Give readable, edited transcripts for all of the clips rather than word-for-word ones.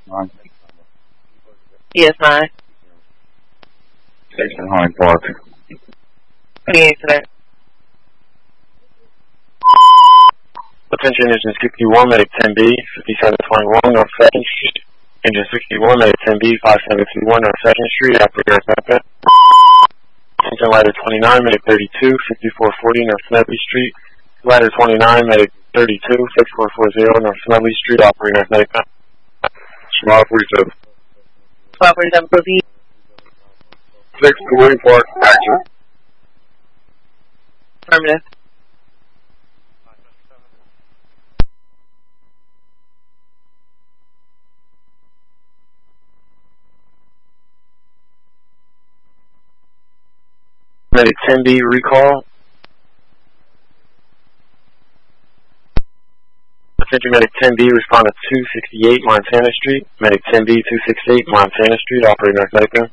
ES9. Station Hyde Park. 28 today. Attention, engine 61, medic 10B, 5721 North 2nd Street. Engine 61, medic 10B, 5721 North 2nd Street, operator Memphis. Engine ladder 29, medic 32, 5440 North Smedley Street. Ladder 29, medic 32, 6440 North Smedley Street, operator medic. Smile 47. 1247, proceed. 6 Kareem Park, action. Affirmative. Medic 10B, recall. Attention, medic 10B, respond to 268 Montana Street. Medic 10B, 268 Montana Street, operator North Medic.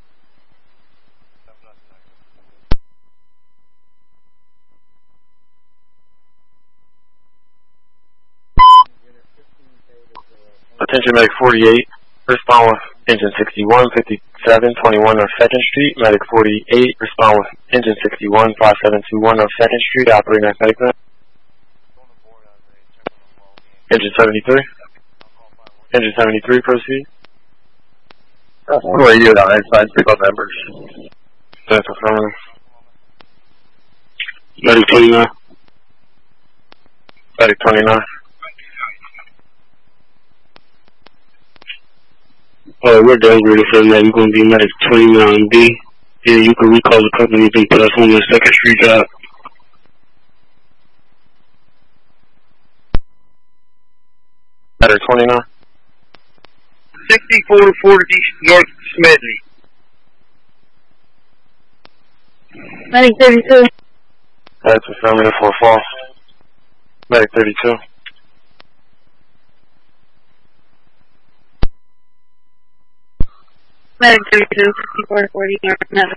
Attention, medic 48, respond with engine 61, 5721 North 2nd Street. Medic 48, respond with engine 61, 5721 North 2nd Street, operator North Medic. Engine 73. Engine 73, proceed. Who are you? Inside pick up members. That's affirmative. Medic 29. Medic 29. We're Denver to say that we're going to be medic 29B. Yeah, you can recall the company and put us on the 2nd Street job. Ladder 29. 6440 North Smedley. Medic 32. That's affirmative for false. Medic 32. Medic 32, 6440 North Smedley.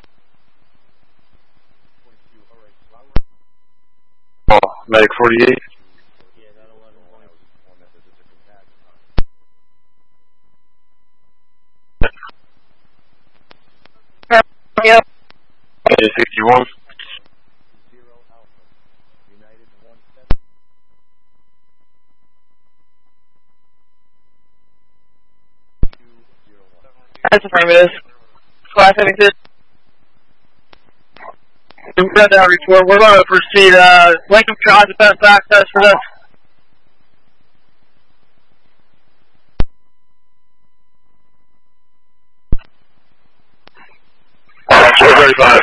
Oh, medic 48. Yep. Engine 61. That's affirmative. Class 72. We've got that report. We're going to proceed. Lincoln Drive the best access for this. Sure, 35.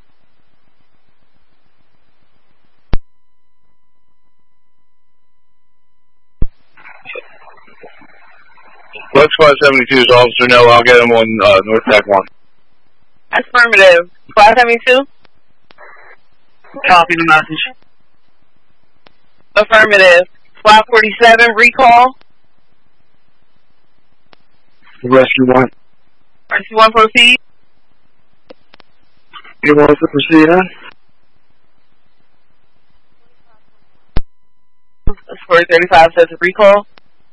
Lux 572's officer, no, I'll get him on North Tech 1. Affirmative. Class 72. Copy the message. Affirmative. Flat 47, recall. Rescue 1. Rescue 1, proceed. You want us to proceed, huh? That's 4035 says recall.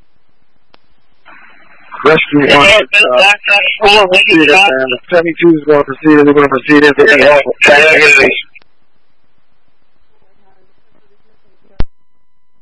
Rescue 1. 72 is going to proceed, and we're going to proceed into the